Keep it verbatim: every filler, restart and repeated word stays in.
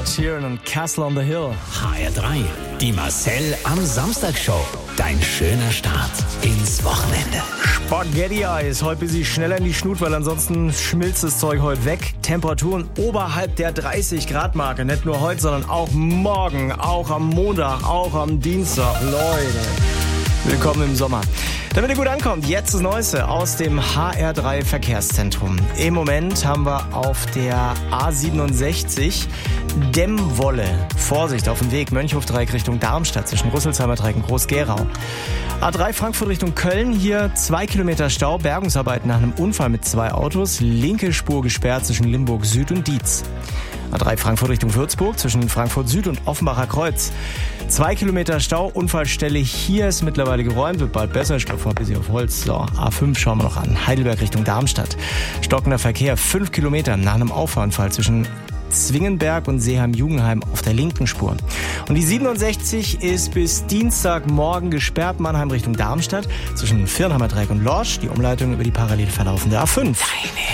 Ed Sheeran und Castle on the Hill. H R drei, die Marcel am Samstag Show. Dein schöner Start ins Wochenende. Spaghetti-Eis. Heute bisschen schneller in die Schnut, weil ansonsten schmilzt das Zeug heute weg. Temperaturen oberhalb der dreißig Grad Marke. Nicht nur heute, sondern auch morgen, auch am Montag, auch am Dienstag. Leute, willkommen im Sommer. Damit ihr gut ankommt, jetzt das Neueste aus dem H R drei Verkehrszentrum. Im Moment haben wir auf der A siebenundsechzig Dämmwolle. Vorsicht auf dem Weg Mönchhof-Dreieck Richtung Darmstadt zwischen Rüsselsheimer Dreieck und Groß-Gerau. A drei Frankfurt Richtung Köln, hier zwei Kilometer Stau, Bergungsarbeiten nach einem Unfall mit zwei Autos. Linke Spur gesperrt zwischen Limburg Süd und Dietz. A drei Frankfurt Richtung Würzburg zwischen Frankfurt Süd und Offenbacher Kreuz. Zwei Kilometer Stau, Unfallstelle hier ist mittlerweile geräumt, wird bald besser. Ich glaube, ein bisschen auf Holz. So, A fünf schauen wir noch an. Heidelberg Richtung Darmstadt. Stockender Verkehr, fünf Kilometer nach einem Auffahrunfall zwischen Zwingenberg und Seeheim-Jugendheim auf der linken Spur. Und die siebenundsechzig ist bis Dienstagmorgen gesperrt, Mannheim Richtung Darmstadt zwischen Viernheimer Dreieck und Lorsch. Die Umleitung über die parallel verlaufende A fünf. Deine